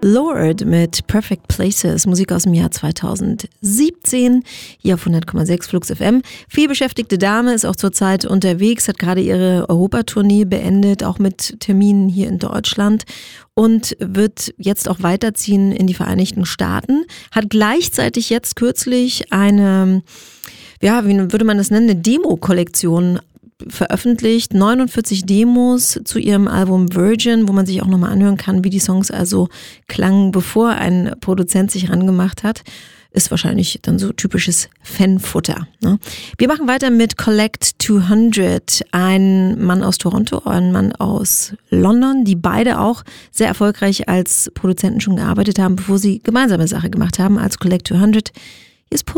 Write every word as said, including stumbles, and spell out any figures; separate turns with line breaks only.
Lorde mit Perfect Places, Musik aus dem Jahr zweitausendsiebzehn, hier auf hundert Komma sechs Flux F M. Vielbeschäftigte Dame, ist auch zurzeit unterwegs, hat gerade ihre Europatournee beendet, auch mit Terminen hier in Deutschland und wird jetzt auch weiterziehen in die Vereinigten Staaten, hat gleichzeitig jetzt kürzlich eine, ja, wie würde man das nennen, eine Demo-Kollektion veröffentlicht, neunundvierzig Demos zu ihrem Album Virgin, wo man sich auch nochmal anhören kann, wie die Songs also klangen, bevor ein Produzent sich rangemacht hat. Ist wahrscheinlich dann so typisches Fanfutter. Ne? Wir machen weiter mit Collect zweihundert, ein Mann aus Toronto, ein Mann aus London, die beide auch sehr erfolgreich als Produzenten schon gearbeitet haben, bevor sie gemeinsame Sache gemacht haben als Collect zweihundert. Hier ist